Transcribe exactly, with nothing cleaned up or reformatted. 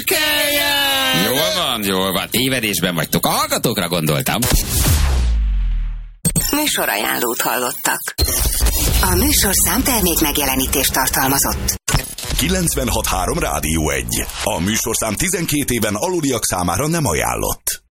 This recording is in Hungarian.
Énekeljen! Jól van, jól van. Tévedésben vagytok. A hallgatókra gondoltam. Műsorajánlót hallottak. A műsorszám termék megjelenítést tartalmazott. kilencvenhat három Rádió egy. A műsorszám tizenkét éven aluliak számára nem ajánlott.